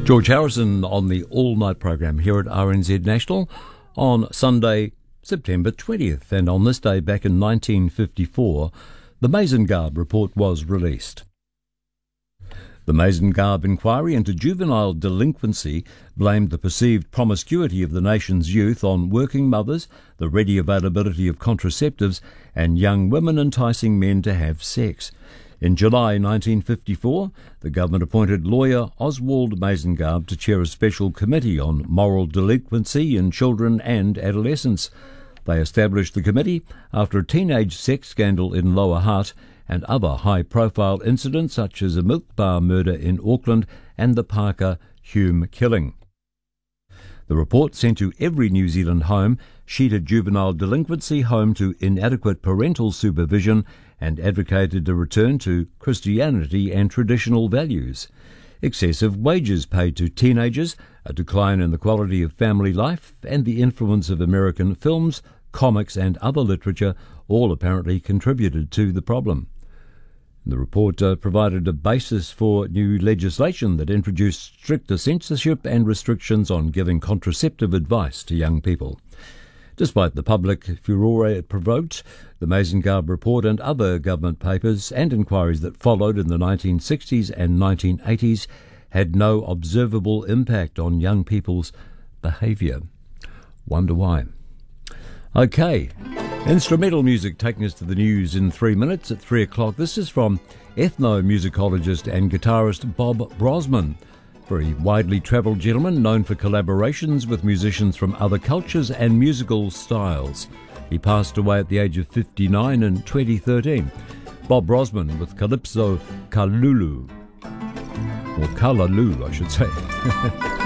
George Harrison on the all-night program here at RNZ National on Sunday, September 20th. And on this day back in 1954, the Mazengarb report was released. The Mazengarb inquiry into juvenile delinquency blamed the perceived promiscuity of the nation's youth on working mothers, the ready availability of contraceptives, and young women enticing men to have sex. In July 1954, the government appointed lawyer Oswald Mazengarb to chair a special committee on moral delinquency in children and adolescents. They established the committee after a teenage sex scandal in Lower Hutt and other high-profile incidents such as a milk bar murder in Auckland and the Parker Hume killing. The report sent to every New Zealand home sheeted juvenile delinquency home to inadequate parental supervision and advocated a return to Christianity and traditional values. Excessive wages paid to teenagers, a decline in the quality of family life, and the influence of American films, comics and other literature all apparently contributed to the problem. The report provided a basis for new legislation that introduced stricter censorship and restrictions on giving contraceptive advice to young people. Despite the public furore it provoked, the Mazengarb report and other government papers and inquiries that followed in the 1960s and 1980s had no observable impact on young people's behaviour. Wonder why? Okay. Instrumental music taking us to the news in 3 minutes at 3 o'clock. This is from ethnomusicologist and guitarist Bob Brosman. Very widely travelled gentleman known for collaborations with musicians from other cultures and musical styles. He passed away at the age of 59 in 2013. Bob Brosman with Calypso Kalulu, or Kalaloo I should say.